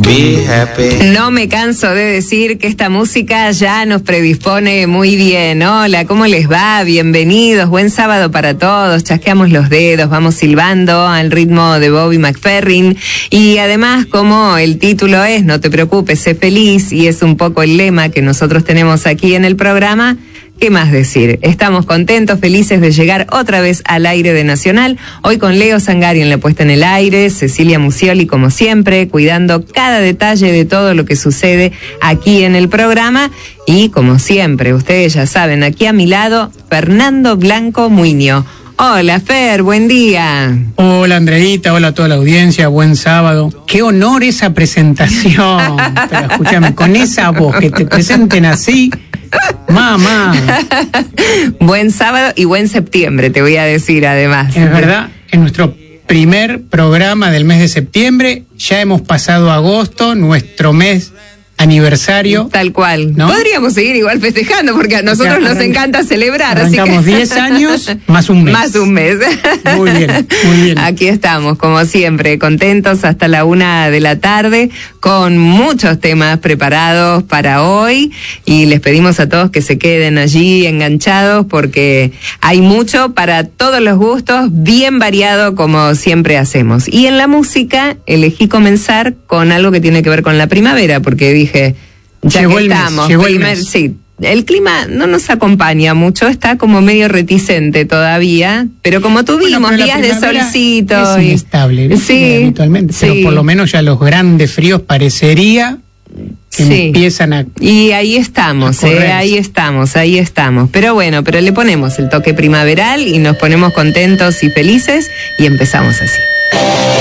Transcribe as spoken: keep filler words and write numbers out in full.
Be happy. No me canso de decir que esta música ya nos predispone muy bien. Hola, ¿cómo les va? Bienvenidos, buen sábado para todos. Chasqueamos los dedos, vamos silbando al ritmo de Bobby McFerrin. Y además, como el título es No te preocupes, sé feliz, y es un poco el lema que nosotros tenemos aquí en el programa, ¿qué más decir? Estamos contentos, felices de llegar otra vez al aire de Nacional. Hoy con Leo Sangari en la puesta en el aire, Cecilia Musioli como siempre, cuidando cada detalle de todo lo que sucede aquí en el programa. Y como siempre, ustedes ya saben, aquí a mi lado, Fernando Blanco Muiño. Hola Fer, buen día. Hola Andreita, hola a toda la audiencia, buen sábado. Qué honor esa presentación. Pero escúchame, con esa voz, que te presenten así... Mamá. Buen sábado y buen septiembre, te voy a decir además. Es verdad, en nuestro primer programa del mes de septiembre, ya hemos pasado agosto, nuestro mes aniversario. Tal cual, ¿no? Podríamos seguir igual festejando porque a nosotros o sea, nos encanta celebrar. Arrancamos así que... diez años más un mes. Más un mes. Muy bien, muy bien. Aquí estamos, como siempre, contentos hasta la una de la tarde, con muchos temas preparados para hoy, y les pedimos a todos que se queden allí enganchados porque hay mucho para todos los gustos, bien variado como siempre hacemos. Y en la música elegí comenzar con algo que tiene que ver con la primavera, porque dije Dije, ya llegó que el estamos, mes, llegó primer, el mes. sí, el clima no nos acompaña mucho, está como medio reticente todavía, pero como tuvimos bueno, días de solcito. Es y... inestable, sí, habitualmente, sí. pero por lo menos ya los grandes fríos parecería que sí. empiezan a... Y ahí estamos, eh, ahí estamos, ahí estamos. Pero bueno, pero le ponemos el toque primaveral y nos ponemos contentos y felices y empezamos así.